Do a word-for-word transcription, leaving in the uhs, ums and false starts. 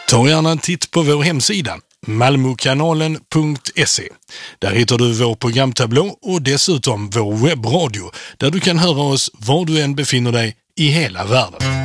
Ta gärna en titt på vår hemsida malmokanalen punkt se. Där hittar du vår programtablå och dessutom vår webbradio där du kan höra oss var du än befinner dig i hela världen.